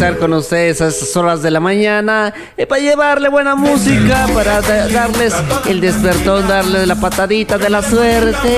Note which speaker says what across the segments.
Speaker 1: estar con ustedes a esas horas de la mañana, para llevarle buena música, para darles el despertón, darles la patadita de la suerte.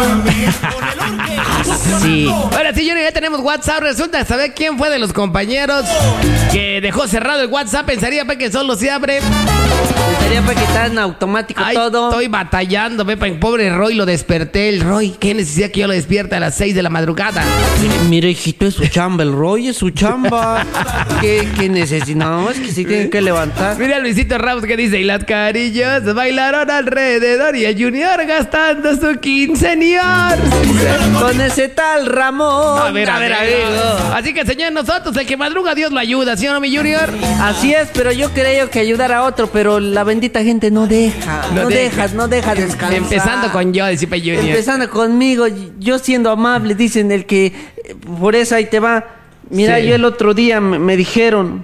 Speaker 1: Sí.
Speaker 2: Ahora sí, Junior, ya tenemos WhatsApp. Resulta saber quién fue de los compañeros que dejó cerrado el WhatsApp. Pensaría que solo se abre.
Speaker 1: Pensaría que está en automático.
Speaker 2: Ay,
Speaker 1: todo.
Speaker 2: Estoy batallando, pobre Roy, lo desperté. El Roy, ¿qué necesidad que yo lo despierte a las 6 de la madrugada?
Speaker 1: Mire, hijito, es su chamba, el Roy es su chamba. ¿Qué necesidad? No, es que sí tienen que levantar.
Speaker 2: Mira a Luisito Ramos que dice: y las carillas bailaron alrededor y el Junior gastando su quinceañar.
Speaker 1: Con ese tal Ramón.
Speaker 2: A ver, amigo. Así que, señor, nosotros, el que madruga, Dios lo ayuda, ¿sí o no, mi Junior?
Speaker 1: Así es, pero yo creo que ayudar a otro, pero la bendita gente no deja. No deja descansar.
Speaker 2: Empezando con yo, decía Junior.
Speaker 1: Empezando conmigo, yo siendo amable, dicen el que por eso ahí te va. Mira, sí. Yo el otro día me dijeron,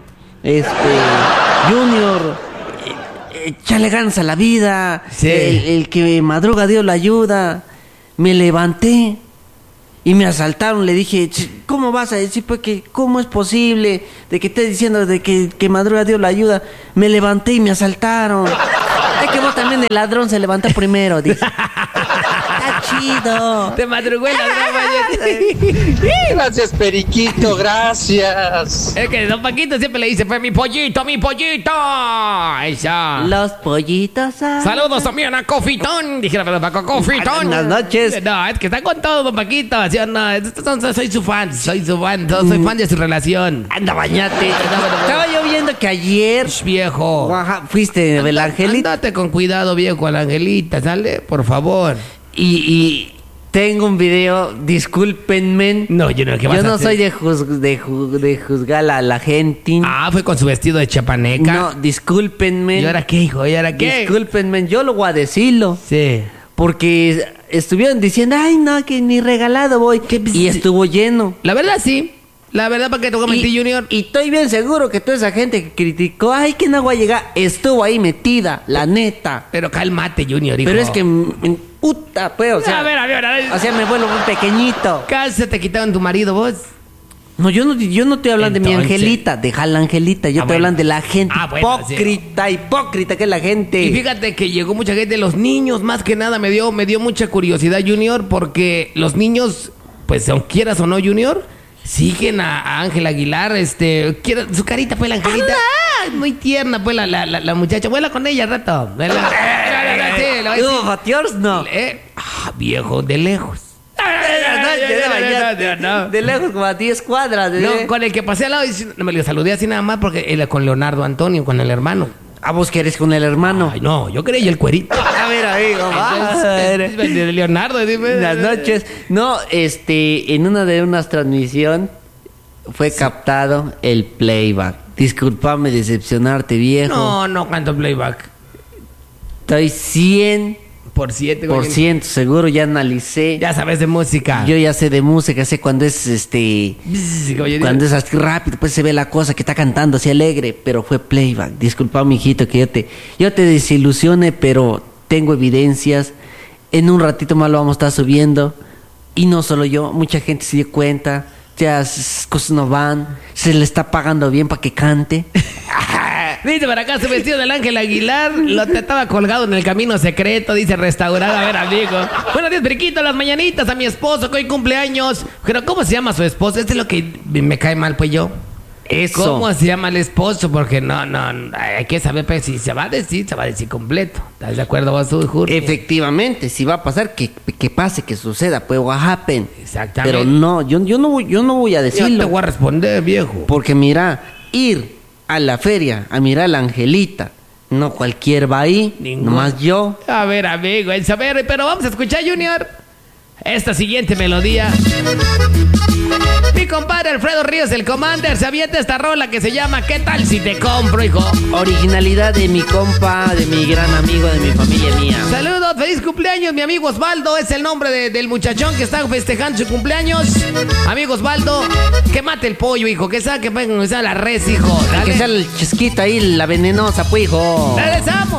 Speaker 1: Junior, échale ganas a la vida. Sí. El que madruga, Dios lo ayuda. Me levanté y me asaltaron. Le dije, ¿cómo vas a decir? Pues que ¿cómo es posible de que estés diciendo de que madruga Dios la ayuda? Me levanté y me asaltaron. Es que vos también, el ladrón se levanta primero, dice. Está chido.
Speaker 2: Te madrugó el ladrón.
Speaker 3: Gracias, Periquito, gracias.
Speaker 2: Es que don Paquito siempre le dice, fue mi pollito, mi pollito. Esa.
Speaker 1: Los pollitos.
Speaker 2: Saludos también a Cofitón. Dijera Paco, Cofitón.
Speaker 1: Buenas noches.
Speaker 2: No, es que está con todo, don Paquito. ¿Sí o no? Soy su fan. Soy fan de su relación.
Speaker 1: Anda, bañate. Estaba yo viendo que ayer,
Speaker 2: viejo,
Speaker 1: fuiste el Angelita.
Speaker 2: Andate con cuidado, viejo, a la Angelita, ¿sale? Por favor.
Speaker 1: Y tengo un video, discúlpenme.
Speaker 2: No, yo no
Speaker 1: soy de juzgar a la gente.
Speaker 2: Ah, fue con su vestido de chapaneca.
Speaker 1: No, discúlpenme.
Speaker 2: ¿Y ahora qué, hijo? ¿Y ahora qué?
Speaker 1: Discúlpenme, yo lo voy a decirlo.
Speaker 2: Sí.
Speaker 1: Porque estuvieron diciendo, ay, no, que ni regalado voy. Y estuvo lleno.
Speaker 2: La verdad, sí. La verdad, ¿para qué te comenté, Junior?
Speaker 1: Y estoy bien seguro que toda esa gente que criticó, ay, que no voy a llegar, estuvo ahí metida, la neta.
Speaker 2: Pero cálmate, Junior, hijo.
Speaker 1: Pero es que, puta, pues, o sea.
Speaker 2: A ver.
Speaker 1: O sea, me vuelvo muy pequeñito.
Speaker 2: Casi te quitaron tu marido, vos.
Speaker 1: No, yo no estoy hablando de mi Angelita, deja la Angelita, yo estoy hablando de la gente hipócrita que es la gente.
Speaker 2: Y fíjate que llegó mucha gente, los niños, más que nada, me dio mucha curiosidad, Junior, porque los niños, pues, aunque quieras o no, Junior, siguen a Ángel Aguilar, su carita, pues, la Angelita. Muy tierna, pues, la muchacha. Vuela con ella al rato.
Speaker 1: No.
Speaker 2: Viejo, de lejos.
Speaker 1: De lejos, como a 10 cuadras.
Speaker 2: No, con el que pasé al lado, no me lo saludé así nada más, porque con Leonardo Antonio, con el hermano.
Speaker 1: ¿A vos querés con el hermano?
Speaker 2: Ay, no, yo creí el cuerito.
Speaker 1: A ver, amigo,
Speaker 2: de Leonardo, dime.
Speaker 1: Buenas noches. No, en una transmisión fue captado el playback. Discúlpame decepcionarte, viejo.
Speaker 2: No canto playback.
Speaker 1: Estoy 100% seguro, ya analicé.
Speaker 2: Ya sabes de música.
Speaker 1: Yo ya sé de música, sé cuando es cuando es así rápido, pues se ve la cosa que está cantando así alegre, pero fue playback. Disculpa, mijito, que yo te desilusione, pero tengo evidencias. En un ratito más lo vamos a estar subiendo. Y no solo yo, mucha gente se dio cuenta. Ya esas cosas no van. Se le está pagando bien para que cante.
Speaker 2: Dice para acá su vestido del Ángel Aguilar. Estaba colgado en el camino secreto. Dice restaurado. A ver, amigo. Buenos días, Periquito. Las mañanitas a mi esposo que hoy cumpleaños. Pero ¿cómo se llama su esposo? Es lo que me cae mal, pues yo.
Speaker 1: Eso.
Speaker 2: ¿Cómo se llama el esposo? Porque no, hay que saber, pues, si se va a decir completo. ¿Estás de acuerdo vos, Jorge?
Speaker 1: Efectivamente, si va a pasar, que pase, que suceda, pues what happen.
Speaker 2: Exactamente.
Speaker 1: Pero no, yo no voy a decirlo.
Speaker 2: Yo te voy a responder, viejo.
Speaker 1: Porque mira, ir a la feria a mirar a la Angelita, no cualquier va ahí, nomás yo.
Speaker 2: A ver, amigo, pero vamos a escuchar, Junior, esta siguiente melodía. Mi compadre Alfredo Ríos, el Commander, se avienta esta rola que se llama ¿Qué tal si te compro, hijo?
Speaker 1: Originalidad de mi compa, de mi gran amigo, de mi familia mía.
Speaker 2: Saludos, feliz cumpleaños, mi amigo Osvaldo. Es el nombre del muchachón que está festejando su cumpleaños. Amigo Osvaldo, que mate el pollo, hijo. Que sea la res, hijo. Dale.
Speaker 1: Que sea el chesquito ahí, la venenosa, pues, hijo.
Speaker 2: Regresamos.